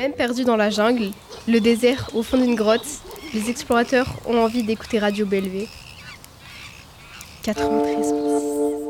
Même perdus dans la jungle, le désert, au fond d'une grotte, les explorateurs ont envie d'écouter Radio Bellevue. 93.6.